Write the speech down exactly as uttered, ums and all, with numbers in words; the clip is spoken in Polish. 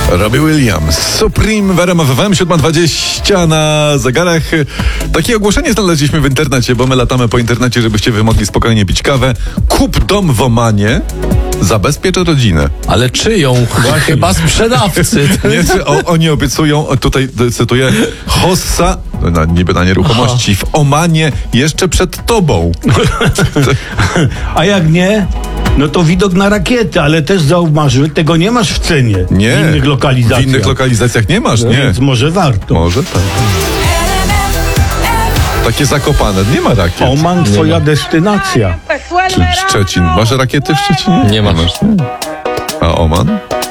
Robbie Williams, Supreme w R M F F M, siódma dwadzieścia na zegarach. Takie ogłoszenie znaleźliśmy w internecie, bo my latamy po internecie, żebyście wy mogli spokojnie pić kawę. Kup dom w Omanie, zabezpiecz rodzinę. Ale czyją? Chyba sprzedawcy. Nie, o, oni obiecują, tutaj cytuję, hossa, no, niby na nieruchomości, Aha. w Omanie jeszcze przed tobą. A jak nie? No to widok na rakiety, ale też zauważ, tego nie masz w cenie. Nie. W innych lokalizacjach. W innych lokalizacjach nie masz, no, nie. Więc może warto. Może tak. Takie Zakopane, nie ma rakiet. Oman, twoja destynacja. Czy Szczecin. Masz rakiety w Szczecinie? Nie masz. A Oman?